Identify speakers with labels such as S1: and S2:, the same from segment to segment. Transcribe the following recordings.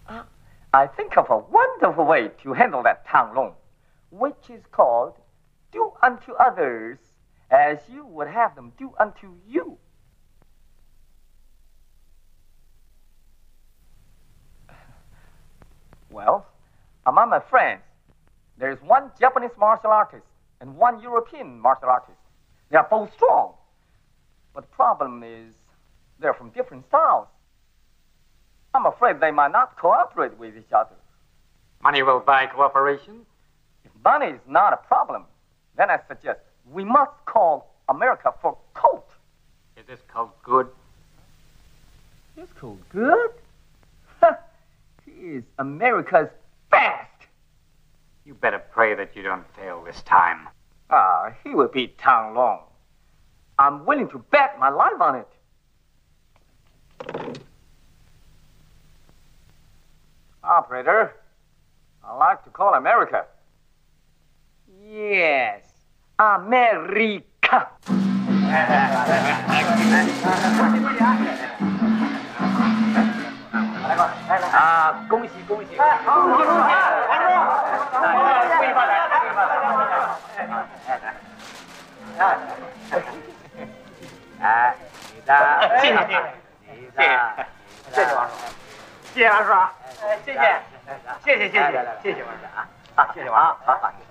S1: I think of a wonderful way to handle that tongue loan, which is called do unto others as you would have them do unto you. Well, among my friends, there's one Japanese martial artist and one European martial artist. They are both strong. But the problem is they're from different styles. I'm afraid they might not cooperate with each other.
S2: Money will buy cooperation?
S1: If money is not a problem, then I suggest we must call America for Colt.
S2: Is this Colt good?
S1: Is Colt good? He is America's best.
S2: You better pray that you don't fail this time.
S1: He will beat Tang Long. I'm willing to bet my life on it. Operator, I'd like to call America. Yes, America. 恭喜恭喜！恭喜恭喜！哎，你的，
S3: 谢谢你，谢谢王叔，谢谢王叔，谢谢，谢谢王叔啊，谢谢王叔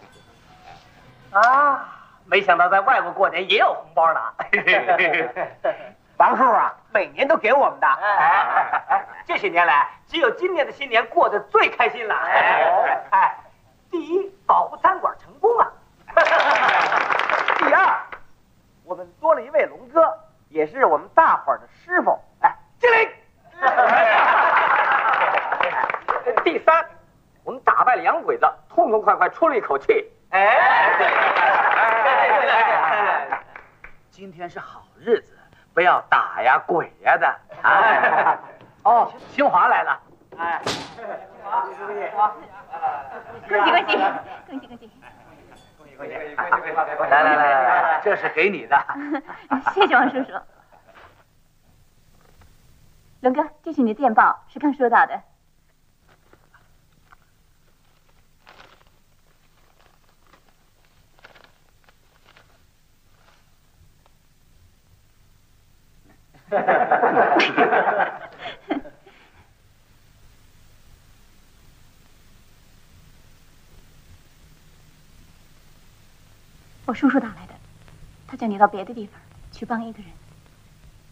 S3: 啊，没想到在外国过年也有红包了，王叔啊，每年都给我们的，这些年来只有今年的新年过得最开心了，第一，保护餐馆成功了，第二，我们多了一位龙哥。也是我们大伙儿的师傅，敬礼！
S1: 第三，我们打败了洋鬼子，痛痛快快出了一口气。
S3: 今天是好日子，不要打呀鬼呀的。新华来了，
S4: 恭喜恭喜，恭喜恭喜！
S3: 来，这是给你的。
S4: 谢谢王叔叔。龙哥，这是你的电报，是刚收到的。我叔叔打来的，他叫你到别的地方去帮一个人。